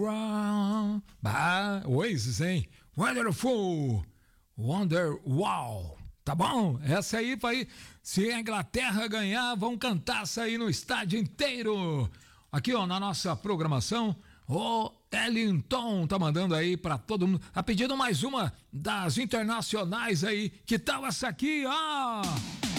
Oasis, hein? Wonderful, Wow. Tá bom? Essa aí vai. Se a Inglaterra ganhar, vão cantar essa aí no estádio inteiro. Aqui, ó, na nossa programação, o Ellington tá mandando aí pra todo mundo. Tá pedindo mais uma das internacionais aí. Que tal essa aqui, ó?